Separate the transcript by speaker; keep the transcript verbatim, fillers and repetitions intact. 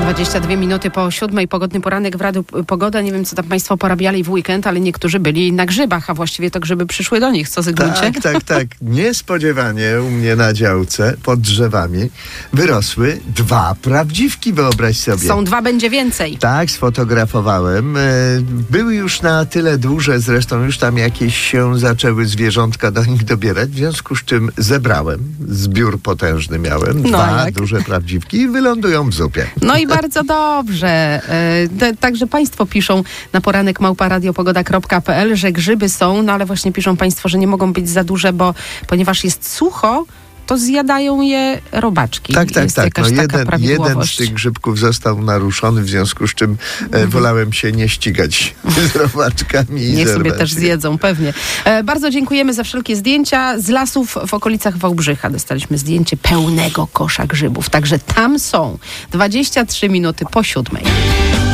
Speaker 1: dwadzieścia dwie minuty po siódmej, pogodny poranek w Radiu Pogoda. Nie wiem, co tam państwo porabiali w weekend, ale niektórzy byli na grzybach, a właściwie to grzyby przyszły do nich. Co zygmujcie?
Speaker 2: Tak, tak, tak. Niespodziewanie u mnie na działce pod drzewami wyrosły dwa prawdziwki, wyobraź sobie.
Speaker 1: Są dwa, będzie więcej.
Speaker 2: Tak, sfotografowałem. Były już na tyle duże, zresztą już tam jakieś się zaczęły zwierzątka do nich dobierać, w związku z czym zebrałem. Zbiór potężny miałem. Dwa
Speaker 1: no
Speaker 2: duże prawdziwki i wylądują w zupie.
Speaker 1: No i bardzo dobrze. E, także państwo piszą na poranek małpa radiopogoda kropka pe el, że grzyby są, no ale właśnie piszą państwo, że nie mogą być za duże, bo ponieważ jest sucho, to zjadają je robaczki.
Speaker 2: Tak, tak,
Speaker 1: jest
Speaker 2: tak.
Speaker 1: jakaś
Speaker 2: No
Speaker 1: taka
Speaker 2: jeden, jeden z tych grzybków został naruszony, w związku z czym e, wolałem się nie ścigać z robaczkami.
Speaker 1: Niech sobie
Speaker 2: zerwać.
Speaker 1: też zjedzą, pewnie. E, bardzo dziękujemy za wszelkie zdjęcia. Z lasów w okolicach Wałbrzycha dostaliśmy zdjęcie pełnego kosza grzybów. Także tam są. dwadzieścia trzy minuty po siódmej.